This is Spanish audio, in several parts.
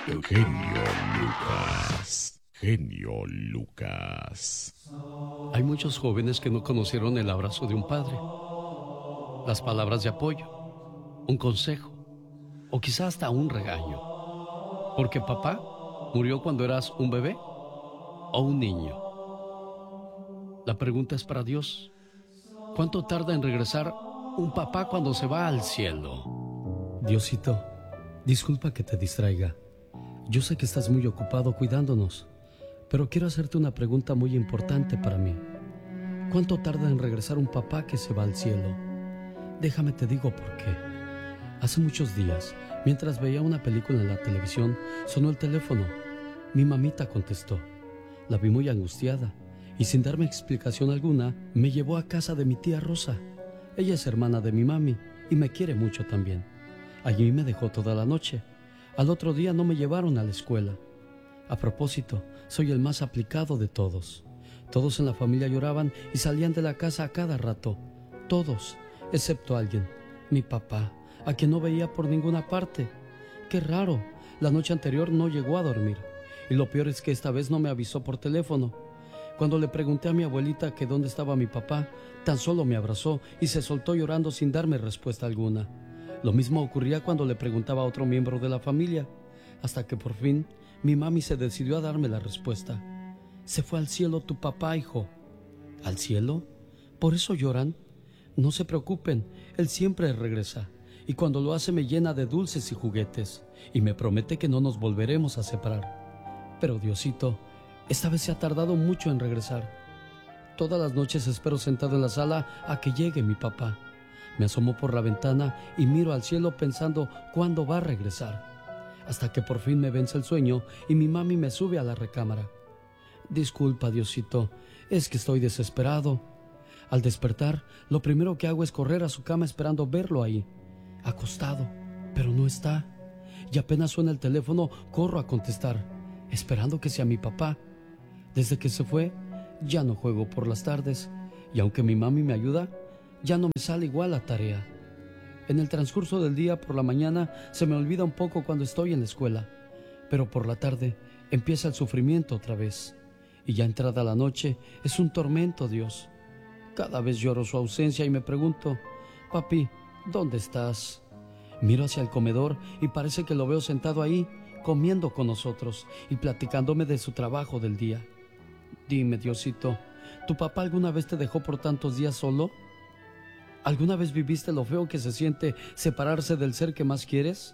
Genio Lucas. Genio Lucas. Hay muchos jóvenes que no conocieron el abrazo de un padre, las palabras de apoyo, un consejo o quizá hasta un regaño. Porque papá murió cuando eras un bebé o un niño. La pregunta es para Dios. ¿Cuánto tarda en regresar un papá cuando se va al cielo? Diosito, disculpa que te distraiga. Yo sé que estás muy ocupado cuidándonos, pero quiero hacerte una pregunta muy importante para mí. ¿Cuánto tarda en regresar un papá que se va al cielo? Déjame te digo por qué. Hace muchos días, mientras veía una película en la televisión, sonó el teléfono. Mi mamita contestó. La vi muy angustiada y sin darme explicación alguna, me llevó a casa de mi tía Rosa. Ella es hermana de mi mami y me quiere mucho también. Allí me dejó toda la noche. Al otro día no me llevaron a la escuela. A propósito, soy el más aplicado de todos. Todos en la familia lloraban y salían de la casa a cada rato. Todos, excepto alguien, mi papá, a quien no veía por ninguna parte. Qué raro, la noche anterior no llegó a dormir. Y lo peor es que esta vez no me avisó por teléfono. Cuando le pregunté a mi abuelita que dónde estaba mi papá, tan solo me abrazó y se soltó llorando sin darme respuesta alguna. Lo mismo ocurría cuando le preguntaba a otro miembro de la familia, hasta que por fin mi mami se decidió a darme la respuesta. Se fue al cielo tu papá, hijo. ¿Al cielo? ¿Por eso lloran? No se preocupen, él siempre regresa, y cuando lo hace me llena de dulces y juguetes, y me promete que no nos volveremos a separar. Pero Diosito, esta vez se ha tardado mucho en regresar. Todas las noches espero sentado en la sala a que llegue mi papá. Me asomo por la ventana y miro al cielo pensando cuándo va a regresar. Hasta que por fin me vence el sueño y mi mami me sube a la recámara. Disculpa, Diosito, es que estoy desesperado. Al despertar, lo primero que hago es correr a su cama esperando verlo ahí, acostado, pero no está. Y apenas suena el teléfono, corro a contestar, esperando que sea mi papá. Desde que se fue, ya no juego por las tardes, y aunque mi mami me ayuda, ya no me sale igual la tarea. En el transcurso del día, por la mañana, se me olvida un poco cuando estoy en la escuela, pero por la tarde empieza el sufrimiento otra vez, y ya entrada la noche es un tormento, Dios. Cada vez lloro su ausencia y me pregunto, papi, ¿dónde estás? Miro hacia el comedor y parece que lo veo sentado ahí, comiendo con nosotros y platicándome de su trabajo del día. Dime, Diosito, ¿tu papá alguna vez te dejó por tantos días solo? ¿Alguna vez viviste lo feo que se siente separarse del ser que más quieres?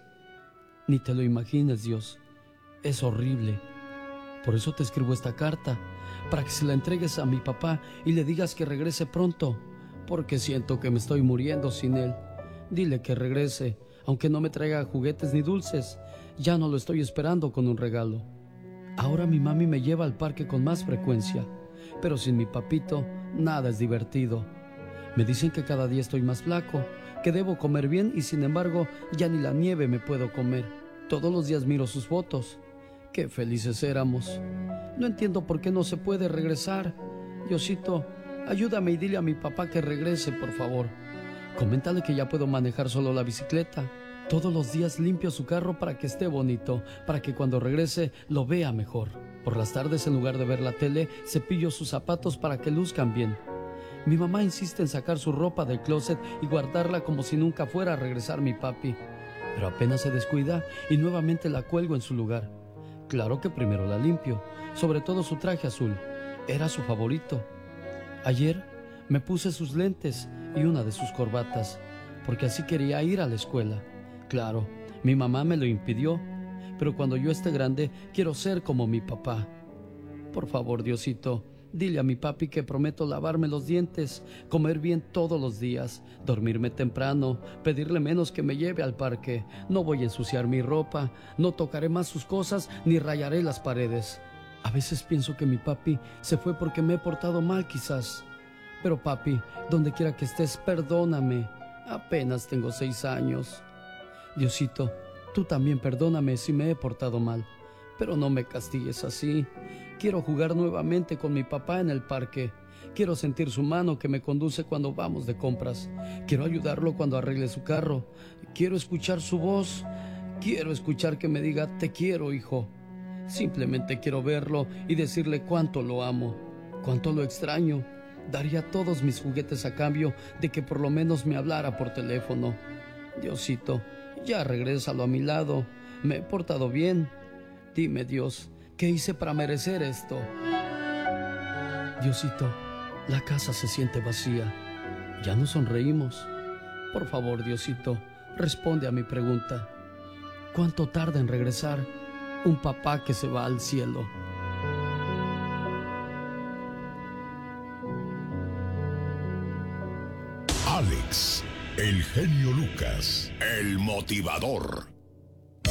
Ni te lo imagines, Dios. Es horrible. Por eso te escribo esta carta, para que se la entregues a mi papá y le digas que regrese pronto, porque siento que me estoy muriendo sin él. Dile que regrese, aunque no me traiga juguetes ni dulces. Ya no lo estoy esperando con un regalo. Ahora mi mami me lleva al parque con más frecuencia, pero sin mi papito nada es divertido. Me dicen que cada día estoy más flaco, que debo comer bien y sin embargo ya ni la nieve me puedo comer. Todos los días miro sus fotos. Qué felices éramos. No entiendo por qué no se puede regresar. Diosito, ayúdame y dile a mi papá que regrese, por favor. Coméntale que ya puedo manejar solo la bicicleta. Todos los días limpio su carro para que esté bonito, para que cuando regrese lo vea mejor. Por las tardes, en lugar de ver la tele, cepillo sus zapatos para que luzcan bien. Mi mamá insiste en sacar su ropa del closet y guardarla como si nunca fuera a regresar mi papi. Pero apenas se descuida y nuevamente la cuelgo en su lugar. Claro que primero la limpio, sobre todo su traje azul. Era su favorito. Ayer me puse sus lentes y una de sus corbatas, porque así quería ir a la escuela. Claro, mi mamá me lo impidió, pero cuando yo esté grande quiero ser como mi papá. Por favor, Diosito, dile a mi papi que prometo lavarme los dientes, comer bien todos los días, dormirme temprano, pedirle menos que me lleve al parque. No voy a ensuciar mi ropa, no tocaré más sus cosas ni rayaré las paredes. A veces pienso que mi papi se fue porque me he portado mal quizás. Pero papi, donde quiera que estés, perdóname. Apenas tengo 6 años. Diosito, tú también perdóname si me he portado mal, pero no me castigues así. Quiero jugar nuevamente con mi papá en el parque. Quiero sentir su mano que me conduce cuando vamos de compras. Quiero ayudarlo cuando arregle su carro. Quiero escuchar su voz. Quiero escuchar que me diga, te quiero, hijo. Simplemente quiero verlo y decirle cuánto lo amo, cuánto lo extraño. Daría todos mis juguetes a cambio de que por lo menos me hablara por teléfono. Diosito, ya regrésalo a mi lado. Me he portado bien. Dime, Dios, ¿qué hice para merecer esto? Diosito, la casa se siente vacía. Ya no sonreímos. Por favor, Diosito, responde a mi pregunta. ¿Cuánto tarda en regresar un papá que se va al cielo? Alex, el genio Lucas, el motivador.